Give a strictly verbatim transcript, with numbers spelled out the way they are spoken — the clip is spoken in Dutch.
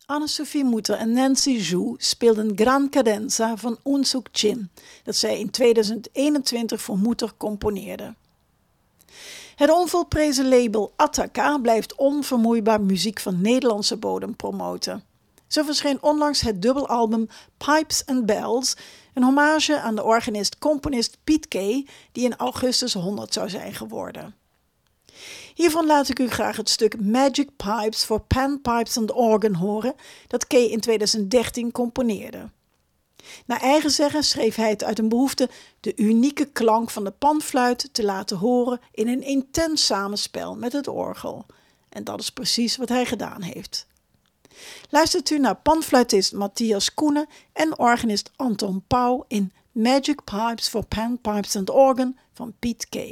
Anne-Sophie Mutter en Nancy Zhu speelden Gran Cadenza van Unsuk Chin, dat zij in tweeduizend eenentwintig voor Mutter componeerde. Het onvolprezen label Attaka blijft onvermoeibaar muziek van Nederlandse bodem promoten. Zo verscheen onlangs het dubbelalbum Pipes and Bells, een hommage aan de organist-componist Piet Kay, die in augustus honderd zou zijn geworden. Hiervan laat ik u graag het stuk Magic Pipes for Pan, Pipes and Organ horen, dat Kay in tweeduizend dertien componeerde. Naar eigen zeggen schreef hij het uit een behoefte de unieke klank van de panfluit te laten horen in een intens samenspel met het orgel. En dat is precies wat hij gedaan heeft. Luistert u naar panfluitist Matthias Koenen en organist Anton Pauw in Magic Pipes for Pan, Pipes and Organ van Piet Kay.